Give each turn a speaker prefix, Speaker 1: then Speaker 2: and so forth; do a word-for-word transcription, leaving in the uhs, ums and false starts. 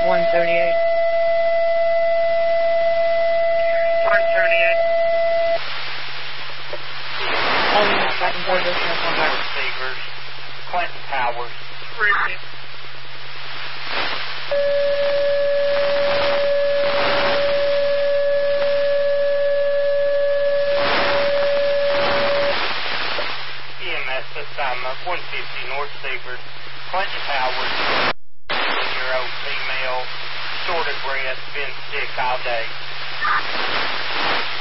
Speaker 1: one thirty-eight.
Speaker 2: one thirty-eight.
Speaker 1: Only second service.
Speaker 3: Receivers. Clinton Towers.
Speaker 2: Receive.
Speaker 3: E M S assignment one fifty North Seabird. Clinton Towers. Year-old female. Short of breath. Been sick all day.